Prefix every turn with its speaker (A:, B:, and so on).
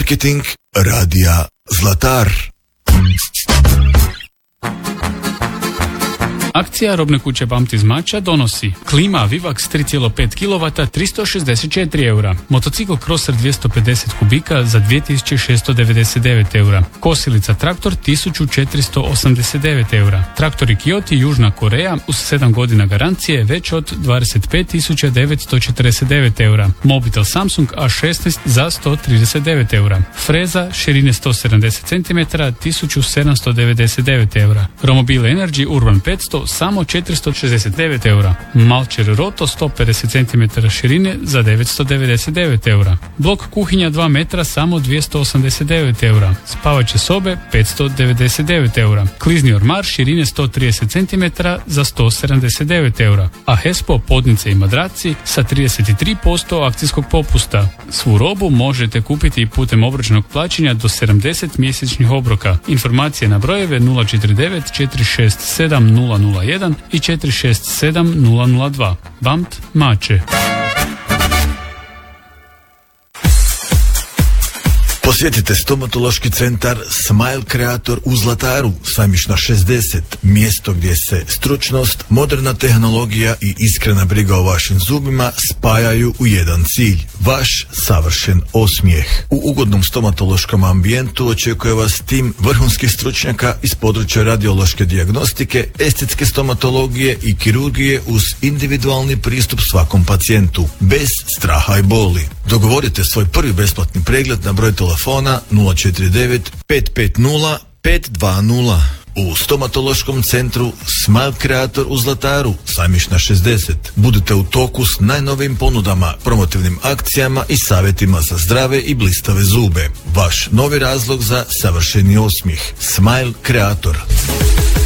A: Marketing radija Zlatar.
B: Akcija robne kuće BAMT iz Mača donosi klima Vivax 3,5 kW 364 eura, motocikl Crosser 250 kubika za 2699 eura, kosilica traktor 1489 eura, traktori Kioti Južna Koreja uz 7 godina garancije već od 25.949 eura, mobitel Samsung A16 za 139 eura, freza širine 170 cm 1799 eura, romobile Energy Urban 500 samo 469 eura, Malcher Roto 150 cm širine za 999 eura, blok kuhinja 2 metra samo 289 eura, spavaće sobe 599 eura, klizni ormar širine 130 cm za 179 eura, a Hespo podnice i madraci sa 33% akcijskog popusta. Svu robu možete kupiti putem obročnog plaćanja do 70 mjesečnih obroka. Informacije na brojeve 049 467 001 i 467 002. BAMT Mače.
A: Posjetite stomatološki centar Smile Creator u Zlataru, Sajmišna 60, mjesto gdje se stručnost, moderna tehnologija i iskrena briga o vašim zubima spajaju u jedan cilj, vaš savršen osmijeh. U ugodnom stomatološkom ambijentu očekuje vas tim vrhunskih stručnjaka iz područja radiološke dijagnostike, estetske stomatologije i kirurgije uz individualni pristup svakom pacijentu, bez straha i boli. Dogovorite svoj prvi besplatni pregled na broj telefona 049 550 520 u stomatološkom centru Smile Creator u Zlataru, Sajmišna 60. Budite u toku s najnovijim ponudama, promotivnim akcijama i savjetima za zdrave i blistave zube. Vaš novi razlog za savršeni osmijeh. Smile Creator.